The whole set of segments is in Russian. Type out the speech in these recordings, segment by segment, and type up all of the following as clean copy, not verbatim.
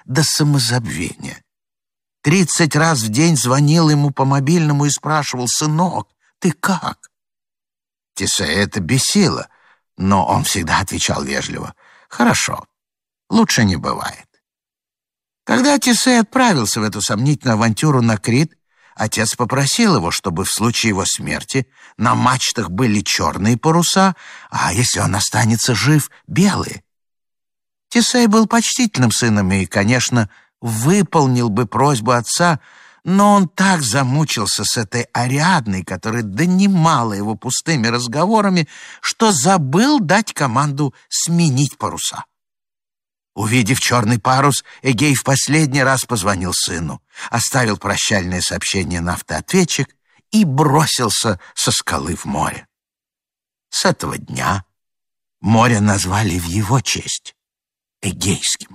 до самозабвения. 30 раз в день звонил ему по мобильному и спрашивал: «Сынок, ты как?» Тесея это бесило, но он всегда отвечал вежливо: «Хорошо, лучше не бывает». Когда Тесей отправился в эту сомнительную авантюру на Крит, отец попросил его, чтобы в случае его смерти на мачтах были черные паруса, а если он останется жив — белые. Тесей был почтительным сыном и, конечно, выполнил бы просьбу отца, но он так замучился с этой Ариадной, которая донимала его пустыми разговорами, что забыл дать команду сменить паруса. Увидев черный парус, Эгей в последний раз позвонил сыну, оставил прощальное сообщение на автоответчик и бросился со скалы в море. С этого дня море назвали в его честь — Эгейским.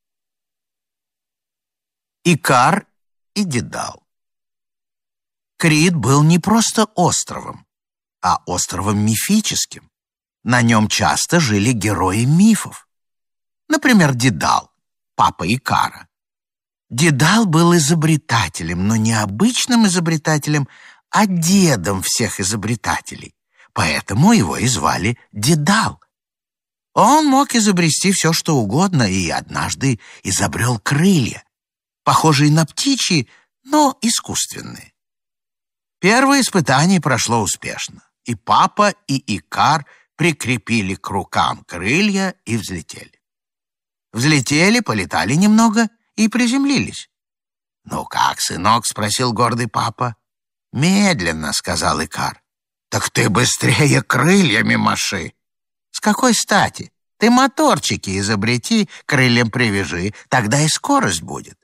Икар и Дедал. Крит был не просто островом, а островом мифическим. На нем часто жили герои мифов. Например, Дедал, папа Икара. Дедал был изобретателем, но не обычным изобретателем, а дедом всех изобретателей. Поэтому его и звали Дедал. Он мог изобрести все, что угодно, и однажды изобрел крылья, похожие на птичьи, но искусственные. Первое испытание прошло успешно, и папа, и Икар прикрепили к рукам крылья и взлетели. Взлетели, полетали немного и приземлились. «Ну как, сынок?» — спросил гордый папа. «Медленно», — сказал Икар. «Так ты быстрее крыльями маши». «С какой стати? Ты моторчики изобрети, крыльям привяжи, тогда и скорость будет».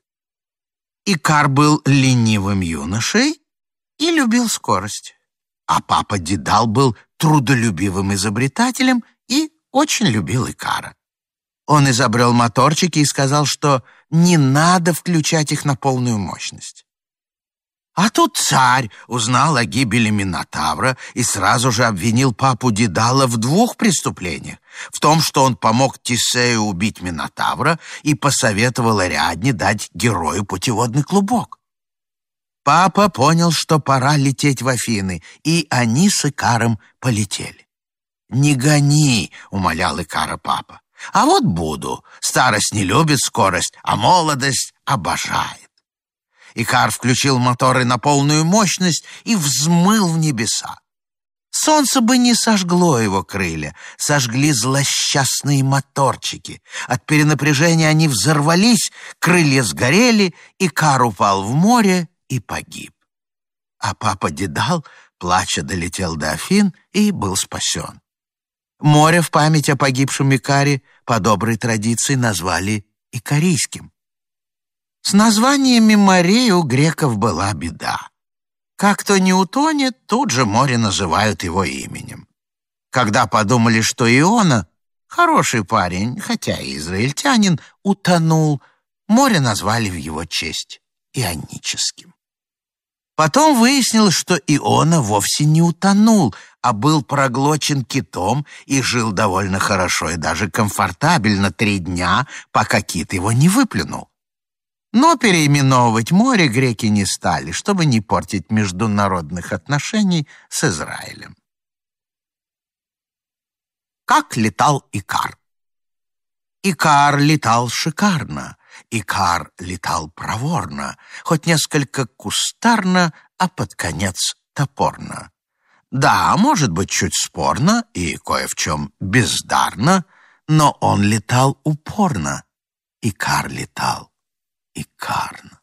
Икар был ленивым юношей и любил скорость, а папа Дедал был трудолюбивым изобретателем и очень любил Икара. Он изобрел моторчики и сказал, что не надо включать их на полную мощность. А тут царь узнал о гибели Минотавра и сразу же обвинил папу Дедала в 2 преступлениях: в том, что он помог Тесею убить Минотавра и посоветовал Ариадне дать герою путеводный клубок. Папа понял, что пора лететь в Афины, и они с Икаром полетели. «Не гони», — умолял Икара папа. «А вот буду. Старость не любит скорость, а молодость обожает». Икар включил моторы на полную мощность и взмыл в небеса. Солнце бы не сожгло его крылья, сожгли злосчастные моторчики. От перенапряжения они взорвались, крылья сгорели, Икар упал в море и погиб. А папа Дедал, плача, долетел до Афин и был спасен. Море в память о погибшем Икаре по доброй традиции назвали Икарийским. С названиями морей у греков была беда. Как кто не утонет, тут же море называют его именем. Когда подумали, что Иона, хороший парень, хотя и израильтянин, утонул, море назвали в его честь Ионическим. Потом выяснилось, что Иона вовсе не утонул, а был проглочен китом и жил довольно хорошо и даже комфортабельно 3 дня, пока кит его не выплюнул. Но переименовывать море греки не стали, чтобы не портить международных отношений с Израилем. Как летал Икар? Икар летал шикарно. Икар летал проворно, хоть несколько кустарно, а под конец топорно. Да, может быть, чуть спорно и кое в чем бездарно, но он летал упорно. Икар летал икарно.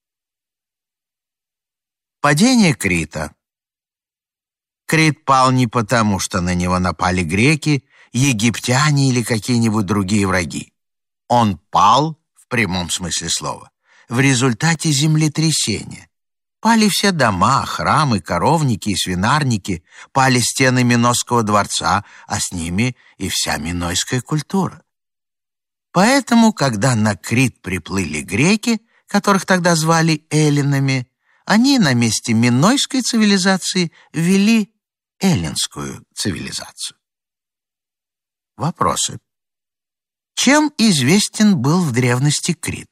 Падение Крита. Крит пал не потому, что на него напали греки, египтяне или какие-нибудь другие враги. Он пал, в прямом смысле слова, в результате землетрясения. Пали все дома, храмы, коровники и свинарники, пали стены Миносского дворца, а с ними и вся минойская культура. Поэтому, когда на Крит приплыли греки, которых тогда звали эллинами, они на месте минойской цивилизации ввели эллинскую цивилизацию. Вопросы. Чем известен был в древности Крит?